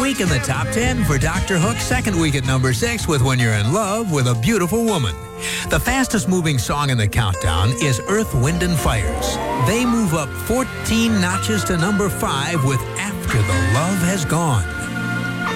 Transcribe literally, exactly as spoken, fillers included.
week in the top ten for Doctor Hook, second week at number six with When You're in Love with a Beautiful Woman. The fastest moving song in the countdown is Earth, Wind and Fire's. They move up fourteen notches to number five with After the Love Has Gone.